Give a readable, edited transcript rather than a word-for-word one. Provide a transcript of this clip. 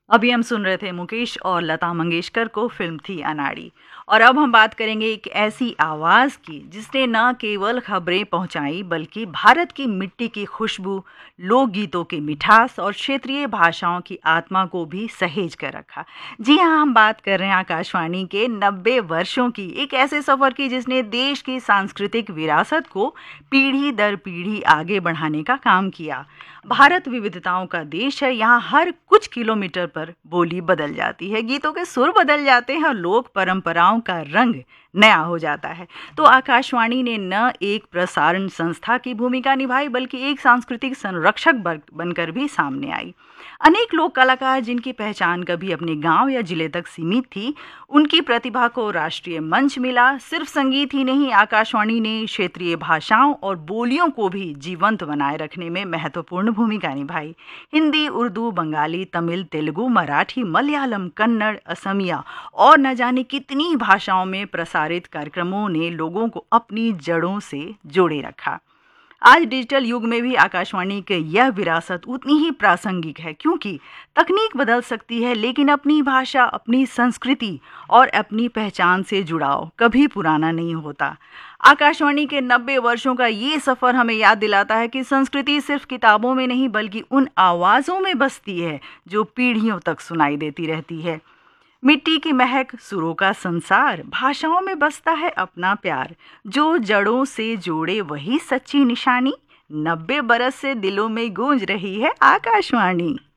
अभी हम सुन रहे थे मुकेश और लता मंगेशकर को, फिल्म थी अनाड़ी। और अब हम बात करेंगे एक ऐसी आवाज़ की जिसने न केवल खबरें पहुंचाई बल्कि भारत की मिट्टी की खुशबू, लोकगीतों की मिठास और क्षेत्रीय भाषाओं की आत्मा को भी सहेज कर रखा। जी हाँ, हम बात कर रहे हैं आकाशवाणी के 90 वर्षों की, एक ऐसे सफ़र की जिसने देश की सांस्कृतिक विरासत को पीढ़ी दर पीढ़ी आगे बढ़ाने का काम किया। भारत विविधताओं का देश है। यहाँ हर कुछ किलोमीटर पर बोली बदल जाती है, गीतों के सुर बदल जाते हैं और लोक परंपराओं का रंग नया हो जाता है। तो आकाशवाणी ने न एक प्रसारण संस्था की भूमिका निभाई बल्कि एक सांस्कृतिक संरक्षक बनकर भी सामने आई। अनेक लोक कलाकार जिनकी पहचान कभी अपने गांव या जिले तक सीमित थी, उनकी प्रतिभा को राष्ट्रीय मंच मिला। सिर्फ संगीत ही नहीं, आकाशवाणी ने क्षेत्रीय भाषाओं और बोलियों को भी जीवंत बनाए रखने में महत्वपूर्ण भूमिका निभाई। हिंदी, उर्दू, बंगाली, तमिल, तेलुगु, मराठी, मलयालम, कन्नड़, असमिया और न जाने कितनी भाषाओं में प्रसारित कार्यक्रमों ने लोगों को अपनी जड़ों से जोड़े रखा। आज डिजिटल युग में भी आकाशवाणी की यह विरासत उतनी ही प्रासंगिक है, क्योंकि तकनीक बदल सकती है लेकिन अपनी भाषा, अपनी संस्कृति और अपनी पहचान से जुड़ाव कभी पुराना नहीं होता। आकाशवाणी के 90 वर्षों का ये सफ़र हमें याद दिलाता है कि संस्कृति सिर्फ किताबों में नहीं बल्कि उन आवाज़ों में बसती है जो पीढ़ियों तक सुनाई देती रहती है। मिट्टी की महक, सुरों का संसार, भाषाओं में बसता है अपना प्यार, जो जड़ों से जोड़े वही सच्ची निशानी। 90 बरस से दिलों में गूंज रही है आकाशवाणी।